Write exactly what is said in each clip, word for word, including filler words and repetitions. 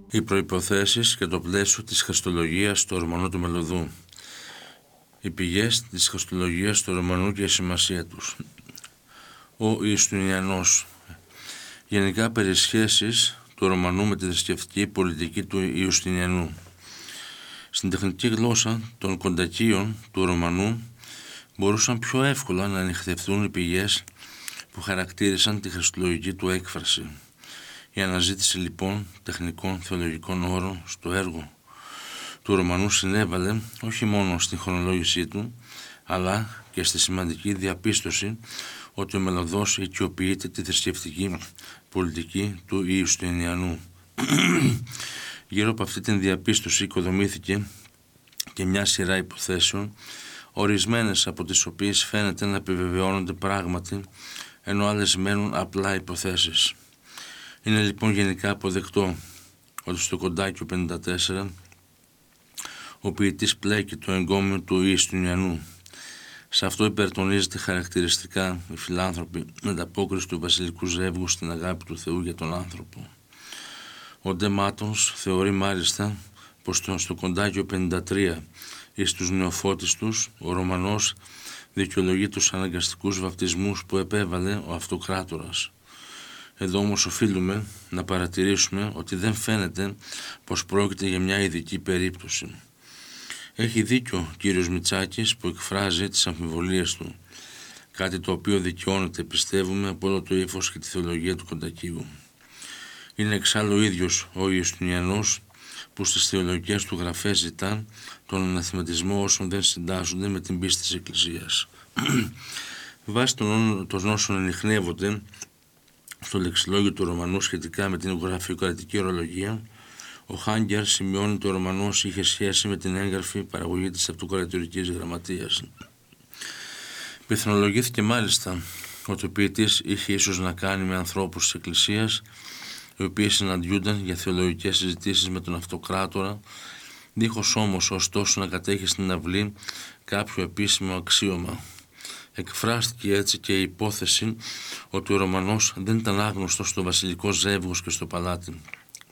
Οι προϋποθέσεις και το πλαίσιο της χριστολογίας του Ρωμανού του Μελωδού. Οι πηγές της χριστολογίας του Ρωμανού και η σημασία τους. Ο Ιουστινιανός. Γενικά περί σχέσεις του Ρωμανού με τη θρησκευτική πολιτική του Ιουστινιανού. Στην τεχνική γλώσσα των κοντακίων του Ρωμανού μπορούσαν πιο εύκολα να ανοιχτευτούν οι πηγές που χαρακτήρισαν τη χριστολογική του έκφραση. Η αναζήτηση λοιπόν τεχνικών θεολογικών όρων στο έργο του Ρωμανού συνέβαλε όχι μόνο στη χρονολόγησή του, αλλά και στη σημαντική διαπίστωση ότι ο Μελωδός οικειοποιείται τη θρησκευτική πολιτική του Ιουστινιανού. Γύρω από αυτή την διαπίστωση οικοδομήθηκε και μια σειρά υποθέσεων, ορισμένες από τις οποίες φαίνεται να επιβεβαιώνονται πράγματι, ενώ άλλες μένουν απλά υποθέσεις. Είναι λοιπόν γενικά αποδεκτό ότι στο κοντάκιο πενήντα τέσσερα ο ποιητής πλέκει το εγκόμιο του Ιουστινιανού. Σε αυτό υπερτονίζεται χαρακτηριστικά η φιλάνθρωπη ανταπόκριση του βασιλικού ζεύγου στην αγάπη του Θεού για τον άνθρωπο. Ο Ντε Μάτονς θεωρεί μάλιστα πως στο κοντάκιο πενήντα τρία εις τους νεοφώτιστους ο Ρωμανός δικαιολογεί τους αναγκαστικούς βαπτισμούς που επέβαλε ο Αυτοκράτορας. Εδώ όμως οφείλουμε να παρατηρήσουμε ότι δεν φαίνεται πως πρόκειται για μια ειδική περίπτωση. Έχει δίκιο ο κύριος Μητσάκης που εκφράζει τις αμφιβολίες του, κάτι το οποίο δικαιώνεται, πιστεύουμε, από όλο το ύφος και τη θεολογία του κοντακίου. Είναι εξάλλου ο ίδιος ο Ιουστινιανός που στις θεολογικές του γραφές ζητά τον αναθηματισμό όσων δεν συντάσσονται με την πίστη της Εκκλησίας. Βάσει των, των όσων ενιχνεύονται στο λεξιλόγιο του Ρωμανού σχετικά με την γραφειοκρατική ορολογία, ο Χάγκερ σημειώνει ότι ο Ρωμανός είχε σχέση με την έγγραφη παραγωγή της αυτοκρατορικής γραμματείας. Πιθανολογήθηκε μάλιστα ότι ο ποιητής είχε ίσως να κάνει με ανθρώπους της Εκκλησίας, οι οποίοι συναντιούνταν για θεολογικές συζητήσεις με τον Αυτοκράτορα, δίχως όμως ωστόσο να κατέχει στην αυλή κάποιο επίσημο αξίωμα. Εκφράστηκε έτσι και η υπόθεση ότι ο Ρωμανός δεν ήταν άγνωστος στο βασιλικό ζεύγος και στο παλάτι.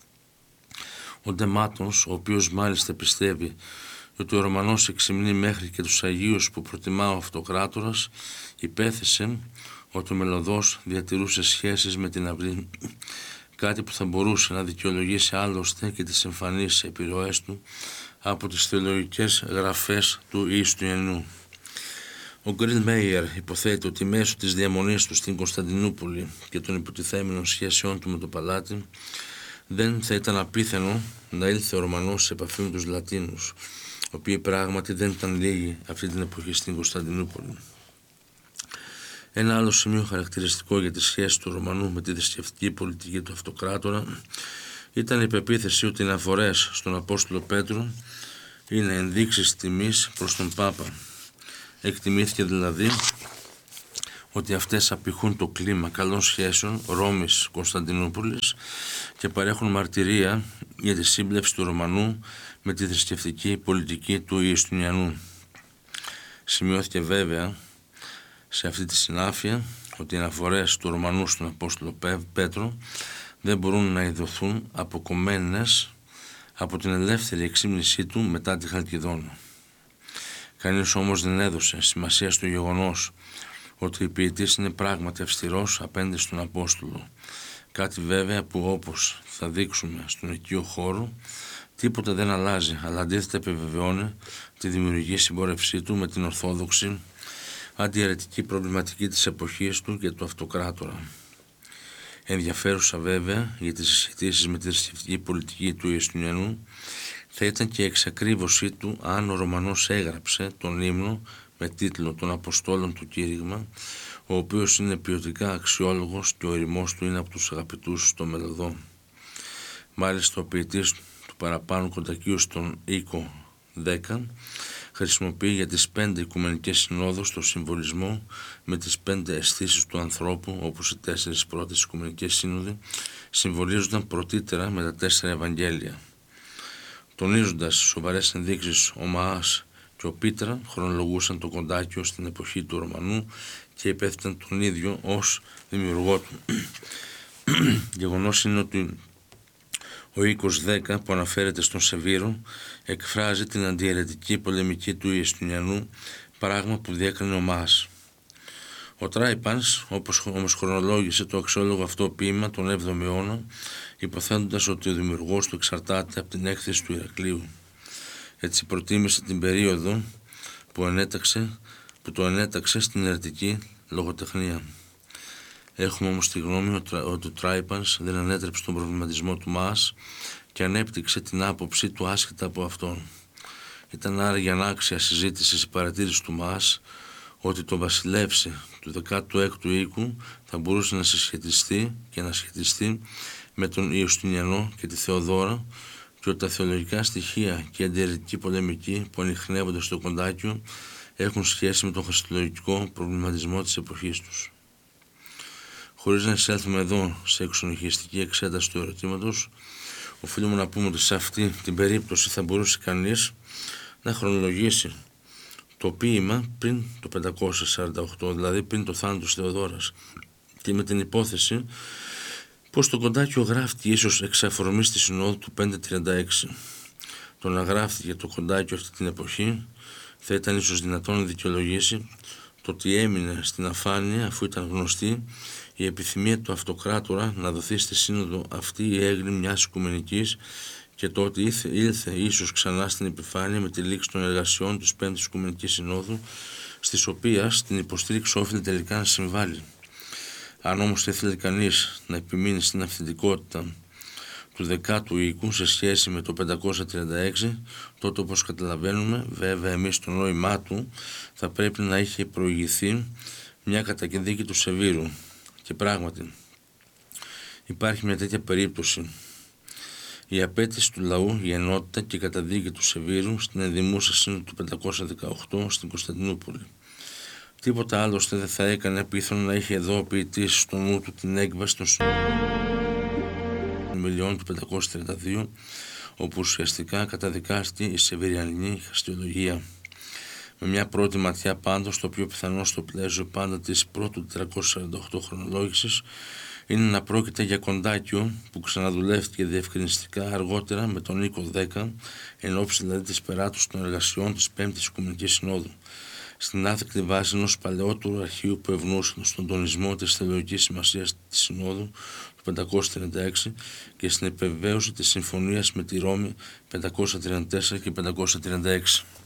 Ο Ντε Μάτονς, ο οποίος μάλιστα πιστεύει ότι ο Ρωμανός εξυμνεί μέχρι και τους Αγίους που προτιμά ο Αυτοκράτορας, υπέθεσε ότι ο Μελωδός διατηρούσε σχέσεις με την αυλή, κάτι που θα μπορούσε να δικαιολογήσει άλλωστε και τις εμφανείς επιρροές του από τις θεολογικές γραφές του Ιουστινιανού. Ο Γκριν Μέιερ υποθέτει ότι μέσω της διαμονής του στην Κωνσταντινούπολη και των υποτιθέμενων σχέσεών του με το παλάτι δεν θα ήταν απίθανο να ήλθε ο Ρωμανός σε επαφή με τους Λατίνους, οι οποίοι πράγματι δεν ήταν λίγοι αυτή την εποχή στην Κωνσταντινούπολη. Ένα άλλο σημείο χαρακτηριστικό για τη σχέση του Ρωμανού με τη θρησκευτική πολιτική του Αυτοκράτορα ήταν η πεποίθηση ότι οι αναφορές στον Απόστολο Πέτρο είναι ενδείξεις τιμής προς τον Πάπα. Εκτιμήθηκε δηλαδή ότι αυτές απηχούν το κλίμα καλών σχέσεων Ρώμης-Κωνσταντινούπολης και παρέχουν μαρτυρία για τη σύμπλευση του Ρωμανού με τη θρησκευτική πολιτική του Ιουστινιανού. Σημειώθηκε βέβαια σε αυτή τη συνάφεια ότι οι αναφορές του Ρωμανού στον Απόστολο Πέτρο δεν μπορούν να ειδωθούν αποκομμένες από την ελεύθερη εξήμνησή του μετά τη Χαλκιδόνα. Κανείς όμως δεν έδωσε σημασία στο γεγονός ότι ο ποιητής είναι πράγματι αυστηρός απέναντι στον Απόστολο. Κάτι βέβαια που, όπως θα δείξουμε στον οικείο χώρο, τίποτα δεν αλλάζει, αλλά αντίθετα επιβεβαιώνει τη δημιουργική συμπόρευσή του με την ορθόδοξη αντιαιρετική προβληματική της εποχής του και του Αυτοκράτορα. Ενδιαφέρουσα βέβαια για τις συζητήσεις με τη θρησκευτική πολιτική του Ιουστινιανού θα ήταν και η εξακρίβωσή του αν ο Ρωμανός έγραψε τον ύμνο με τίτλο «Των Αποστόλων του Κήρυγμα», ο οποίος είναι ποιοτικά αξιόλογος και ο ερημός του είναι από τους αγαπητούς στο Μελωδό. Μάλιστα ο ποιητής του παραπάνω κοντακίου στον οίκο δέκα χρησιμοποιεί για τις πέντε οικουμενικές συνόδους το συμβολισμό με τις πέντε αισθήσεις του ανθρώπου, όπως οι τέσσερις πρώτες οικουμενικές σύνοδοι συμβολίζονταν πρωτήτερα με τα τέσσερα Ευαγγέλια. Τονίζοντας σοβαρές ενδείξεις, ο Μαάς και ο Πίτρα χρονολογούσαν το κοντάκιο στην εποχή του Ρωμανού και υπέθεταν τον ίδιο ως δημιουργό του. Γεγονός είναι ότι Ο οίκος δέκα που αναφέρεται στον Σεβίρο εκφράζει την αντιαιρετική πολεμική του Ιεστινιανού, πράγμα που διέκρινε ο Μάς. Ο Τράιπανς όπως όμως χρονολόγησε το αξιόλογο αυτό ποίημα τον έβδομο αιώνα, υποθέτοντας ότι ο δημιουργός του εξαρτάται από την έκθεση του Ηρακλείου. Έτσι προτίμησε την περίοδο που, ενέταξε, που το ενέταξε στην αιρετική λογοτεχνία. Έχουμε όμως τη γνώμη ότι ο Τράιπανς δεν ανέτρεψε τον προβληματισμό του Μάς και ανέπτυξε την άποψή του άσχετα από αυτόν. Ήταν άραγε ανάξια συζήτηση η παρατήρηση του Μάς ότι το βασιλεύσε του δεκάτου έκτου οίκου θα μπορούσε να συσχετιστεί και να σχετιστεί με τον Ιουστινιανό και τη Θεοδόρα και ότι τα θεολογικά στοιχεία και η αντιαιρετική πολεμική που ανιχνεύονται στο κοντάκιο έχουν σχέση με τον χριστολογικό προβληματισμό της εποχής τους. Χωρίς να εισέλθουμε εδώ σε εξονυχιστική εξέταση του ερωτήματος, οφείλουμε να πούμε ότι σε αυτή την περίπτωση θα μπορούσε κανείς να χρονολογήσει το ποίημα πριν το πεντακόσια σαράντα οκτώ, δηλαδή πριν το θάνατο της Θεοδόρας, και με την υπόθεση πως το κοντάκιο γράφτηκε ίσως εξ αφορμής της Συνόδου του πεντακόσια τριάντα έξι. Το να γράφτηκε το κοντάκιο αυτή την εποχή θα ήταν ίσως δυνατόν να δικαιολογήσει το ότι έμεινε στην αφάνεια αφού ήταν γνωστή η επιθυμία του αυτοκράτορα να δοθεί στη σύνοδο αυτή η έγκλη μιας οικουμενικής και το ότι ήλθε, ήλθε ίσως ξανά στην επιφάνεια με τη λήξη των εργασιών της Πέμπτης Οικουμενικής Συνόδου, στις οποίες την υποστήριξη όφιλε τελικά να συμβάλλει. Αν όμως ήθελε κανείς να επιμείνει στην αυθεντικότητα του δεκάτου οίκου σε σχέση με το πεντακόσια τριάντα έξι, τότε όπως καταλαβαίνουμε, βέβαια εμείς το νόημά του θα πρέπει να είχε προηγηθεί μια κατακενδίκη του Σεβίρου. Και πράγματι υπάρχει μια τέτοια περίπτωση. Η απέτηση του λαού για ενότητα και καταδίκη του Σεβίρου στην ενδημούσα σύνοδο του πεντακόσια δεκαοκτώ στην Κωνσταντινούπολη. Τίποτα άλλωστε δεν θα έκανε απίθανο να είχε εδώ ο ποιητής στο νου του την έκβαση των μιλιών του πεντακόσια τριάντα δύο, όπου ουσιαστικά καταδικάστηκε η σεβιριανή χριστιολογία. Με μια πρώτη ματιά πάντως, το οποίο πιθανώς στο πλαίσιο πάντα της πρώτου τετρακόσια σαράντα οκτώ χρονολόγησης είναι να πρόκειται για κοντάκιο που ξαναδουλεύτηκε διευκρινιστικά αργότερα με τον οίκο δέκα, εν ώψη δηλαδή της περάτωσης των εργασιών της Πέμπτης Οικουμενικής Συνόδου, στην άθικτη βάση ενός παλαιότερου αρχείου που ευνοούσε στον τονισμό της θεολογικής σημασίας της Συνόδου του πεντακόσια τριάντα έξι και στην επιβεβαίωση της συμφωνίας με τη Ρώμη πεντακόσια τριάντα τέσσερα και πεντακόσια τριάντα έξι.